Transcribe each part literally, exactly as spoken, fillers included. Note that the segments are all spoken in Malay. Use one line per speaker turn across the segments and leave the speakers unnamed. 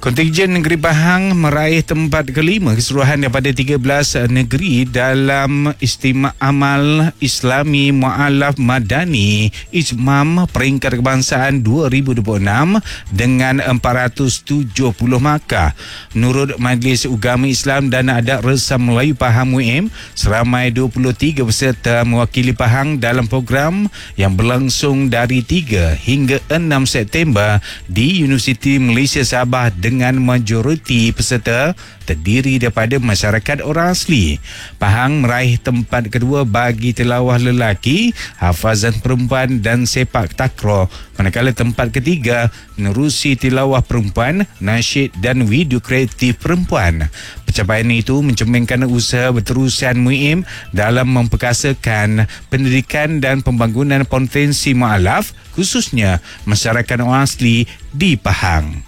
Kontingen negeri Pahang meraih tempat kelima keseluruhan daripada tiga belas negeri dalam Istimewa Amal Islami Mu'alaf Madani Ijmam Peringkat Kebangsaan dua ribu dua puluh enam dengan empat ratus tujuh puluh markah. Menurut Majlis Ugama Islam dan Adat Resam Melayu Pahang M U I M, seramai dua puluh tiga peserta mewakili Pahang dalam program yang berlangsung dari tiga hingga enam September di Universiti Malaysia Sabah dengan majoriti peserta terdiri daripada masyarakat orang asli. Pahang meraih tempat kedua bagi tilawah lelaki, hafazan perempuan dan sepak takraw, manakala tempat ketiga menerusi tilawah perempuan, nasyid dan video kreatif perempuan. Pencapaian itu mencerminkan usaha berterusan M U I M dalam memperkasakan pendidikan dan pembangunan potensi mu'alaf, khususnya masyarakat orang asli di Pahang.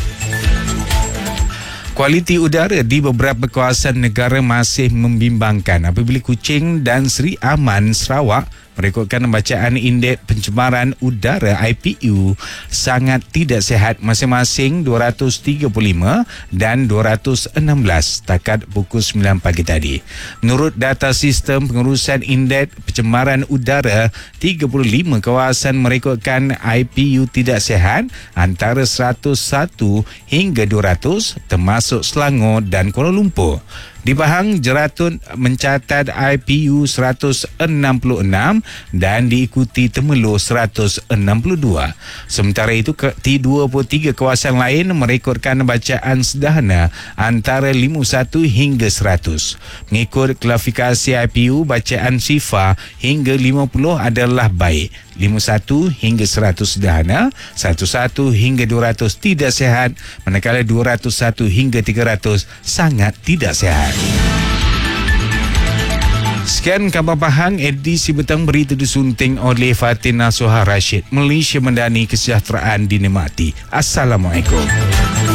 Kualiti udara di beberapa kawasan negara masih membimbangkan apabila Kuching dan Seri Aman, Sarawak merekodkan bacaan indeks pencemaran udara I P U sangat tidak sihat masing-masing dua ratus tiga puluh lima dan dua ratus enam belas setakat pukul sembilan pagi tadi. Menurut data sistem pengurusan indeks pencemaran udara, tiga puluh lima kawasan merekodkan I P U tidak sihat antara seratus satu hingga dua ratus, termasuk Selangor dan Kuala Lumpur. Di Pahang, Jeratun mencatat I P U seratus enam puluh enam dan diikuti Temerloh seratus enam puluh dua. Sementara itu, dua puluh tiga kawasan lain merekodkan bacaan sederhana antara lima puluh satu hingga seratus. Mengikut klasifikasi I P U, bacaan Sifa hingga lima puluh adalah baik, lima puluh satu hingga seratus sederhana, seratus satu hingga dua ratus tidak sihat, manakala dua ratus satu hingga tiga ratus sangat tidak sihat. Sekian khabar Pahang, edisi petang berita disunting oleh Fatin Nasuha Rashid. Malaysia Madani, kesejahteraan dinikmati. Assalamualaikum.